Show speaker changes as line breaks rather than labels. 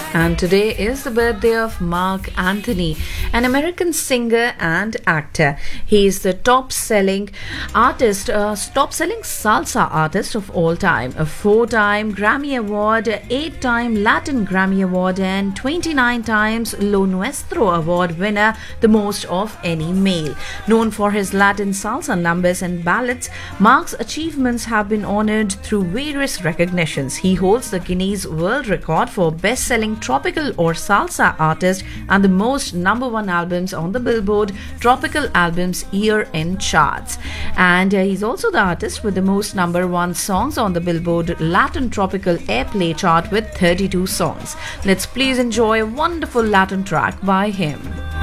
And today is the birthday of Mark Anthony, an American singer and actor. He is the top-selling salsa artist of all time. A 4-time Grammy Award, 8-time Latin Grammy Award, and 29 times Lo Nuestro Award winner, the most of any male. Known for his Latin salsa numbers and ballads, Mark's achievements have been honored through various recognitions. He holds the Guinness World Record for best-selling tropical or salsa artist and the most #1 albums on the Billboard Tropical Albums year-end charts. And he's also the artist with the most #1 songs on the Billboard Latin Tropical Airplay chart with 32 songs. Let's please enjoy a wonderful Latin track by him.